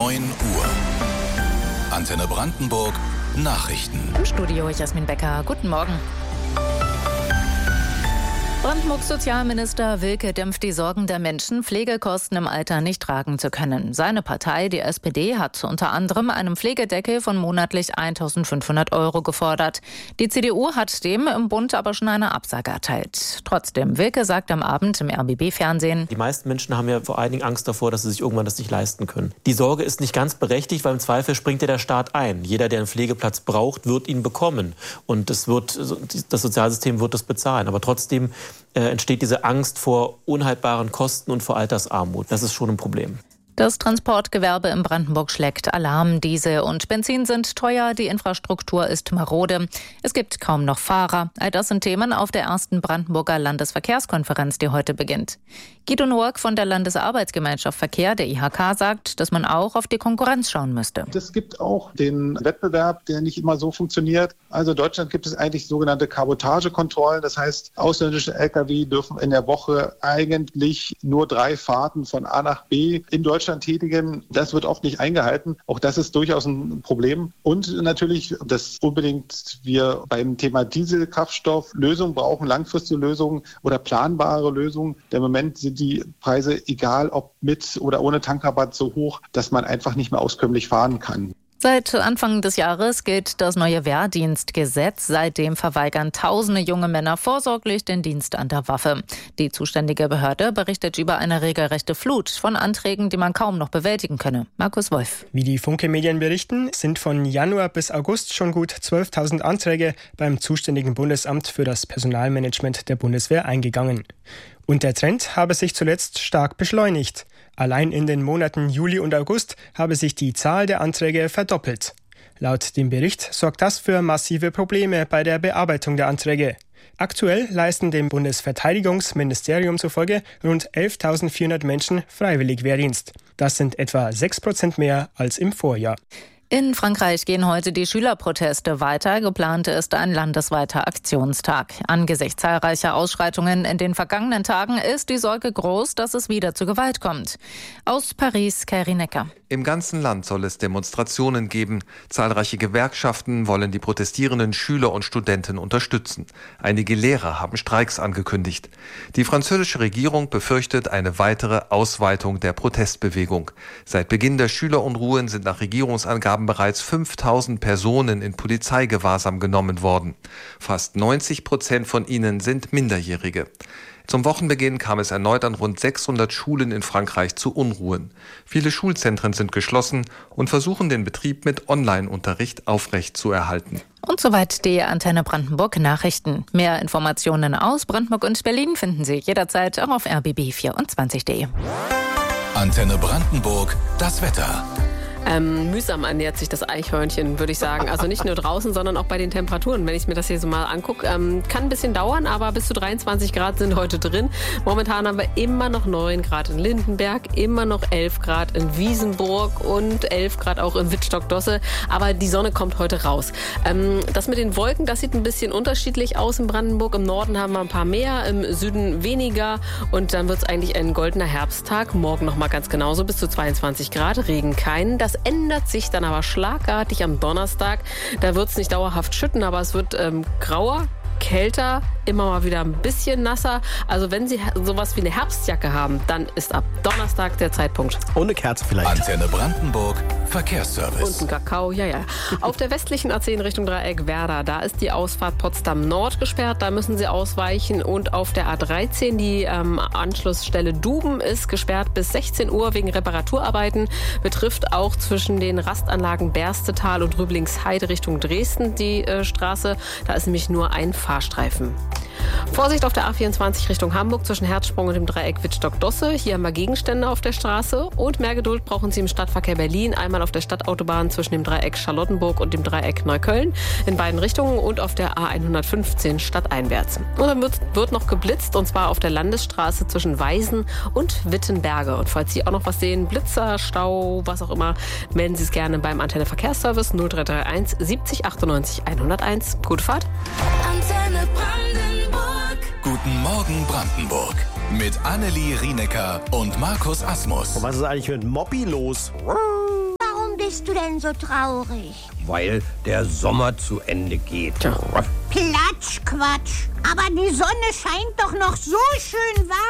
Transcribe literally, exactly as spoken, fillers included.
neun Uhr. Antenne Brandenburg Nachrichten. Im Studio Jasmin Becker. Guten Morgen. Brandenburgs Sozialminister Wilke dämpft die Sorgen der Menschen, Pflegekosten im Alter nicht tragen zu können. Seine Partei, die S P D, hat unter anderem einen Pflegedeckel von monatlich eintausendfünfhundert Euro gefordert. Die C D U hat dem im Bund aber schon eine Absage erteilt. Trotzdem, Wilke sagt am Abend im R B B-Fernsehen: Die meisten Menschen haben ja vor allen Dingen Angst davor, dass sie sich irgendwann das nicht leisten können. Die Sorge ist nicht ganz berechtigt, weil im Zweifel springt ja der Staat ein. Jeder, der einen Pflegeplatz braucht, wird ihn bekommen. Und es wird, das Sozialsystem wird das bezahlen. Aber trotzdem äh, entsteht diese Angst vor unhaltbaren Kosten und vor Altersarmut. Das ist schon ein Problem. Das Transportgewerbe in Brandenburg schlägt Alarm. Diesel und Benzin sind teuer, die Infrastruktur ist marode. Es gibt kaum noch Fahrer. All das sind Themen auf der ersten Brandenburger Landesverkehrskonferenz, die heute beginnt. Guido Noack von der Landesarbeitsgemeinschaft Verkehr, der I H K, sagt, dass man auch auf die Konkurrenz schauen müsste. Es gibt auch den Wettbewerb, der nicht immer so funktioniert. Also in Deutschland gibt es eigentlich sogenannte Kabotagekontrollen. Das heißt, ausländische L K W dürfen in der Woche eigentlich nur drei Fahrten von A nach B in Deutschland tätigen. Das wird oft nicht eingehalten. Auch das ist durchaus ein Problem. Und natürlich, dass unbedingt wir beim Thema Dieselkraftstoff Lösungen brauchen, langfristige Lösungen oder planbare Lösungen. Denn im Moment sind die Preise, egal ob mit oder ohne Tankrabatt, so hoch, dass man einfach nicht mehr auskömmlich fahren kann. Seit Anfang des Jahres gilt das neue Wehrdienstgesetz. Seitdem verweigern tausende junge Männer vorsorglich den Dienst an der Waffe. Die zuständige Behörde berichtet über eine regelrechte Flut von Anträgen, die man kaum noch bewältigen könne. Markus Wolf. Wie die Funke-Medien berichten, sind von Januar bis August schon gut zwölftausend Anträge beim zuständigen Bundesamt für das Personalmanagement der Bundeswehr eingegangen. Und der Trend habe sich zuletzt stark beschleunigt. Allein in den Monaten Juli und August habe sich die Zahl der Anträge verdoppelt. Laut dem Bericht sorgt das für massive Probleme bei der Bearbeitung der Anträge. Aktuell leisten dem Bundesverteidigungsministerium zufolge rund elftausendvierhundert Menschen freiwillig Wehrdienst. Das sind etwa sechs Prozent mehr als im Vorjahr. In Frankreich gehen heute die Schülerproteste weiter. Geplant ist ein landesweiter Aktionstag. Angesichts zahlreicher Ausschreitungen in den vergangenen Tagen ist die Sorge groß, dass es wieder zu Gewalt kommt. Aus Paris, Kairi Necker. Im ganzen Land soll es Demonstrationen geben. Zahlreiche Gewerkschaften wollen die protestierenden Schüler und Studenten unterstützen. Einige Lehrer haben Streiks angekündigt. Die französische Regierung befürchtet eine weitere Ausweitung der Protestbewegung. Seit Beginn der Schülerunruhen sind nach Regierungsangaben bereits fünftausend Personen in Polizeigewahrsam genommen worden. Fast neunzig Prozent von ihnen sind Minderjährige. Zum Wochenbeginn kam es erneut an rund sechshundert Schulen in Frankreich zu Unruhen. Viele Schulzentren sind geschlossen und versuchen den Betrieb mit Online-Unterricht aufrechtzuerhalten. Und soweit die Antenne Brandenburg Nachrichten. Mehr Informationen aus Brandenburg und Berlin finden Sie jederzeit auch auf r b b vierundzwanzig punkt de. Antenne Brandenburg, das Wetter. Ähm, mühsam ernährt sich das Eichhörnchen, würde ich sagen. Also nicht nur draußen, sondern auch bei den Temperaturen. Wenn ich mir das hier so mal angucke, ähm, kann ein bisschen dauern, aber bis zu dreiundzwanzig Grad sind heute drin. Momentan haben wir immer noch neun Grad in Lindenberg, immer noch elf Grad in Wiesenburg und elf Grad auch in Wittstock-Dosse. Aber die Sonne kommt heute raus. Ähm, das mit den Wolken, das sieht ein bisschen unterschiedlich aus in Brandenburg. Im Norden haben wir ein paar mehr, im Süden weniger. Und dann wird es eigentlich ein goldener Herbsttag. Morgen noch mal ganz genauso, bis zu zweiundzwanzig Grad, Regen keinen. Das ändert sich dann aber schlagartig am Donnerstag. Da wird es nicht dauerhaft schütten, aber es wird ähm, grauer, kälter, immer mal wieder ein bisschen nasser. Also wenn Sie sowas wie eine Herbstjacke haben, dann ist ab Donnerstag der Zeitpunkt. Ohne Kerze vielleicht. Antenne Brandenburg, Verkehrsservice. Und ein Kakao, ja, ja. Auf der westlichen A zehn Richtung Dreieck Werder, da ist die Ausfahrt Potsdam Nord gesperrt, da müssen Sie ausweichen. Und auf der A dreizehn, die ähm, Anschlussstelle Duben, ist gesperrt bis sechzehn Uhr wegen Reparaturarbeiten. Betrifft auch zwischen den Rastanlagen Berstetal und Rüblingsheide Richtung Dresden die äh, Straße. Da ist nämlich nur ein Fahrstreifen. Vorsicht auf der A vierundzwanzig Richtung Hamburg zwischen Herzsprung und dem Dreieck Wittstock-Dosse. Hier haben wir Gegenstände auf der Straße. Und mehr Geduld brauchen Sie im Stadtverkehr Berlin. Einmal auf der Stadtautobahn zwischen dem Dreieck Charlottenburg und dem Dreieck Neukölln in beiden Richtungen und auf der A hundertfünfzehn stadteinwärts. Und dann wird, wird noch geblitzt, und zwar auf der Landesstraße zwischen Weisen und Wittenberge. Und falls Sie auch noch was sehen, Blitzer, Stau, was auch immer, melden Sie es gerne beim Antenne Verkehrsservice null drei drei eins siebzig achtundneunzig hunderteins. Gute Fahrt. Antenne Brandenburg. Guten Morgen Brandenburg. Mit Annelie Rienecker und Markus Asmus. Und was ist eigentlich mit Moppi los? bist du denn so traurig? Weil der Sommer zu Ende geht. Platsch, Quatsch. Aber die Sonne scheint doch noch so schön warm.